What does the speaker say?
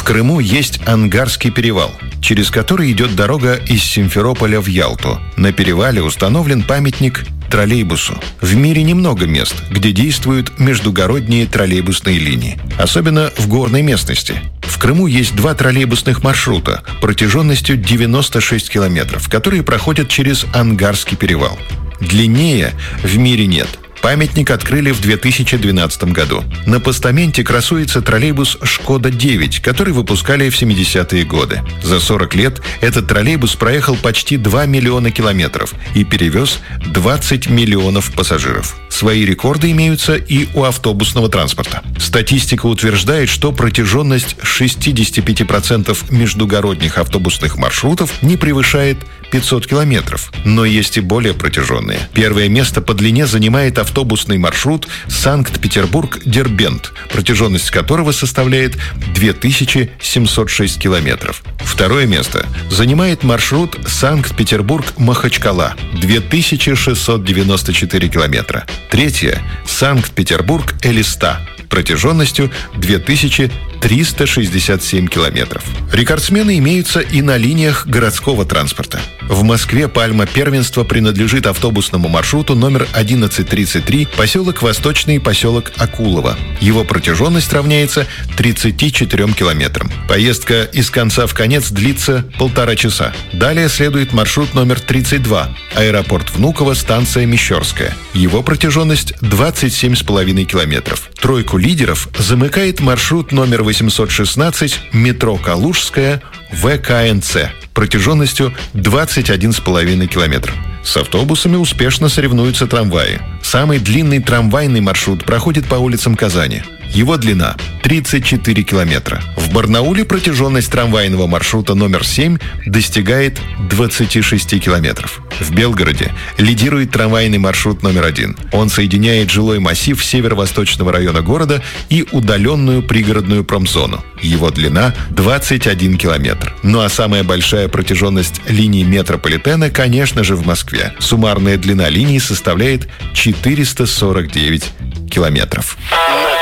Крыму есть Ангарский перевал, через который идет дорога из Симферополя в Ялту. На перевале установлен памятник троллейбусу. В мире немного мест, где действуют междугородние троллейбусные линии, особенно в горной местности. В Крыму есть 2 троллейбусных маршрута протяженностью 96 километров, которые проходят через Ангарский перевал. Длиннее в мире нет. Памятник открыли в 2012 году. На постаменте красуется троллейбус «Шкода-9», который выпускали в 70-е годы. За 40 лет этот троллейбус проехал почти 2 миллиона километров и перевез 20 миллионов пассажиров. Свои рекорды имеются и у автобусного транспорта. Статистика утверждает, что протяженность 65% междугородних автобусных маршрутов не превышает 500 километров. Но есть и более протяженные. Первое место по длине занимает автобусный маршрут Санкт-Петербург-Дербент, протяженность которого составляет 2706 километров. Второе место занимает маршрут Санкт-Петербург-Махачкала, 2694 километра. Третье – Санкт-Петербург-Элиста, протяженностью 2367 километров. Рекордсмены имеются и на линиях городского транспорта. В Москве пальма первенства принадлежит автобусному маршруту номер 1133 поселок Восточный, поселок Акулово. Его протяженность равняется 34 километрам. Поездка из конца в конец длится 1,5 часа. Далее следует маршрут номер 32, аэропорт Внуково, станция Мещерская. Его протяженность 27,5 километров. Тройку лидеров замыкает маршрут номер 816 метро Калужская ВКНЦ протяженностью 21,5 километра. С автобусами успешно соревнуются трамваи. Самый длинный трамвайный маршрут проходит по улицам Казани. Его длина 34 километра. В Барнауле протяженность трамвайного маршрута номер 7 достигает 26 километров. В Белгороде лидирует трамвайный маршрут номер 1. Он соединяет жилой массив северо-восточного района города и удаленную пригородную промзону. Его длина 21 километр. Ну а самая большая протяженность линии метрополитена, конечно же, в Москве. Суммарная длина линии составляет 449 километров.